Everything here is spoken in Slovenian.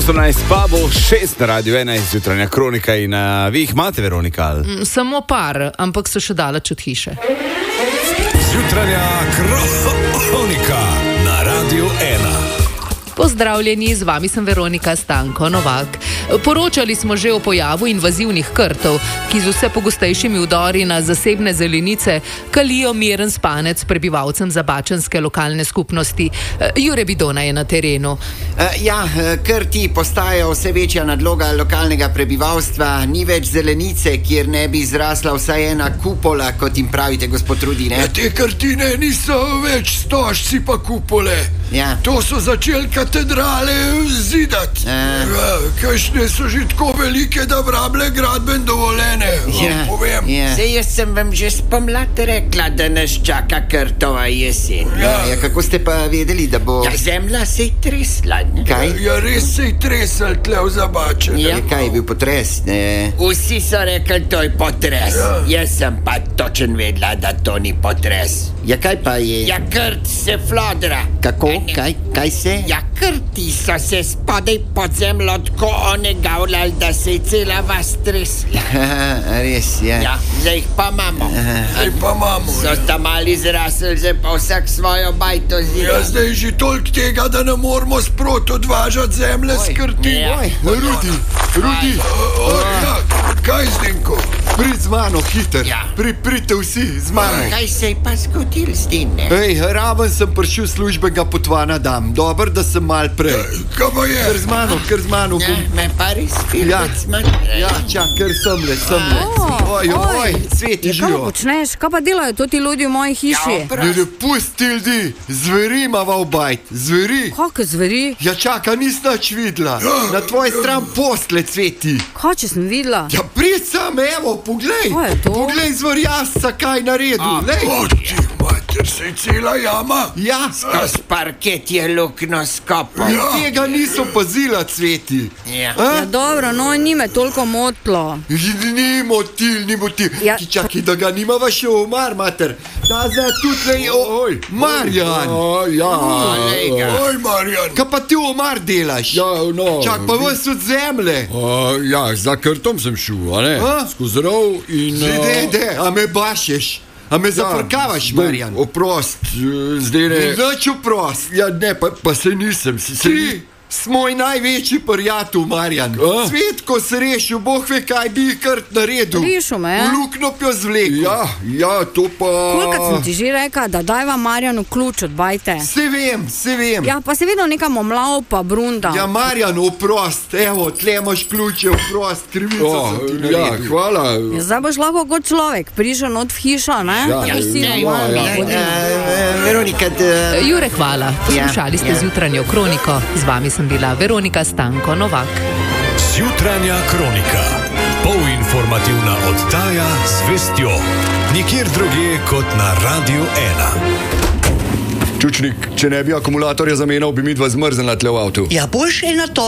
18 pa bo 6 na Radio 1 jutranja kronika in vi jih imate, Veronika? Samo par, ampak so še daleč od hiše. Jutranja kronika na Radio 1. Pozdravljeni, z vami sem Veronika Stanko Novak. Poročali smo že o pojavu invazivnih krtov, ki z vse pogostejšimi vdori na zasebne zelenice kalijo miren spanec prebivalcem zabačanske lokalne skupnosti. Jure Bidona je na terenu. Krti postajajo vse večja nadloga lokalnega prebivalstva. Ni več zelenice, kjer ne bi zrasla vsaj ena kupola, kot jim pravite, gospod Rudi, ne? Te krtine niso več stožci pa kupole. Ja. To so začeli katedrale zidati. Kakšne so že tako velike, da vrable gradben dovoljene. Povem. Sej jaz sem vam že spomlad rekla, da nas čaka krtova jesen. Kako ste pa vedeli, da bo... zemlja se je tresla, ne? Kaj? Res se je tresel tle v Zabačenu. Kaj je bil potres, ne? Vsi so rekli, to je potres. Jaz sem pa točen vedela, da to ni potres. Kaj pa je? Krt se flodra. Kako? Kaj se? Krti so se spodaj pod zemljo tako onegavljali, da se je cela vas tresla. Res, ja. Zdaj jih pa imamo. So tam mali zrasli, zdaj pa vsak svojo bajto zida. Zdaj že toliko tega, da ne moramo sprot odvažati zemlje s krti. Rudi. Kaj Zdenko? Prid z mano, hiter. Pridite vsi z mano. Kaj se je pa zgodil z Dine? Raven sem prišel službenega potvana dam. Dober, da sem mal prej. Kaj pa je? Kar z mano. Me pa res filmec manj. Kar semle. Oj, Sveti živo. Kaj počneš? Kaj pa delajo to ti ljudi v moji hiši? Ne pusti ljudi. Zveri imava v bajt. Zveri. Kakve zveri? Čaka, nis nič videla. Na tvoji stran postle, Sveti. Kaj, če sem videla? Prid sam, evo, poglej. Kaj je to? Poglej zvrjasca, kaj naredil. Ti mater, se je cela jama. Skoz parket je lukno skopal. Tega niso pazila, Sveti. Dobro, no, ni me toliko motlo. Ni motil. Čakaj, da ga nimava še omar, mater. Ta za tudi, Marjan. Oj, Marjan. Kaj pa ti omar delaš? Čak, pa vas od zemlje. Za krtom sem šel, a ne? Skozi rov in... A me bašeš? A me zaprkavaš, Marjan? Oprost, zdaj ne... Nič oprost. Ne, pa se nisem. Ti smo moj največji prijatelj, Marjan. Svet, ko se rešil, Bog ve, kaj bi krt naredil. Rešil me, V luknjo pjo zvlekel. To pa... Kolikrat sem ti že rekla, da dajva Marjanu ključ od bajte? Se vem. Pa se vedno nekam omlav pa brunda. Marjan, oprost. Evo, tle imaš ključe, oprost. Krivico sem ti naredil. Hvala. Zdaj boš lahko kot človek prišel not v hišo, ne? Veronika, Jure, hvala. Poslušali ste zjutranjo kroniko. Z vami sem bila Veronika Stanko Novak. Jutranja kronika. Polinformativna oddaja z vestjo. Nikjer drugje kot na Radio 1. Čučnik, če ne bi akumulatorja zamenjal, bi midva zmrznila tle v avtu. Boš na to